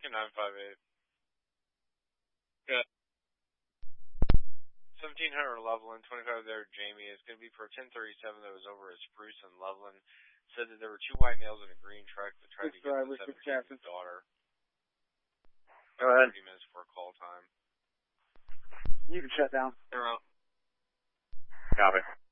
2958. Good. 1700 Loveland, 25 there, Jamie. It's going to be for 1037 that was over at Spruce and Loveland. Said that there were 2 white males in a green truck that tried to get the 17th daughter. Go ahead. 30 minutes before call time. You can shut down. They're out. Copy.